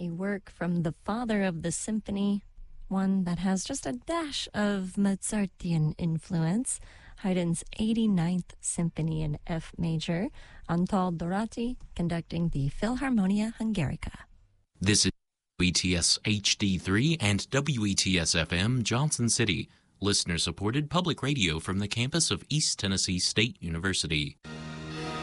a work from the father of the symphony, one that has just a dash of Mozartian influence, Haydn's 89th Symphony in F major, Antal Dorati conducting the Philharmonia Hungarica. This is WETS HD3 and WETS FM Johnson City, listener-supported public radio from the campus of East Tennessee State University.